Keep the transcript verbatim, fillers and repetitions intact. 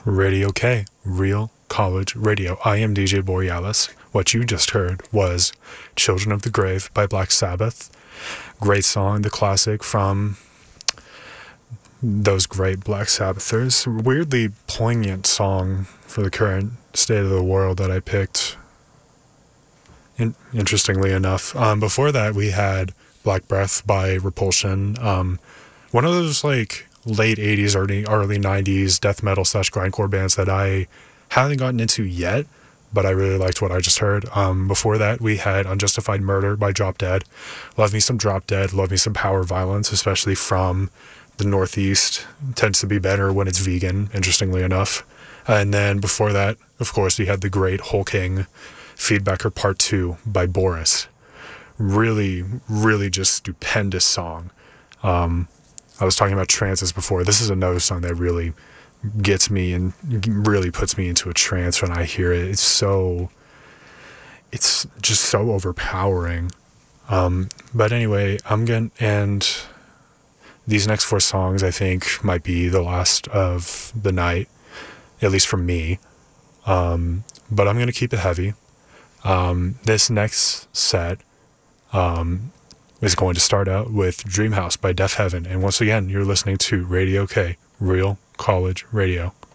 Radio K, Real College Radio. I am D J Borealis. What you just heard was Children of the Grave by Black Sabbath. Great song, the classic from those great Black Sabbathers. Weirdly poignant song for the current state of the world that I picked, in- interestingly enough. Um, before that, we had Black Breath by Repulsion. Um, one of those like late eighties, early, early nineties death metal slash grindcore bands that I haven't gotten into yet, but I really liked what I just heard. Um, before that, we had Unjustified Murder by Drop Dead. Love me some Drop Dead, love me some power violence, especially from the Northeast. Tends to be better when it's vegan, interestingly enough. And then before that, of course, we had the great Hulking Feedbacker Part two by Boris. Really, really just stupendous song. Um, I was talking about trances before. This is another song that really gets me and really puts me into a trance when I hear it. It's so, it's just so overpowering. Um, but anyway, I'm going to, and these next four songs I think might be the last of the night, at least for me. Um, but I'm going to keep it heavy. Um, this next set, um, is going to start out with Dreamhouse by Deaf Heaven. And once again, you're listening to Radio K, Real College Radio.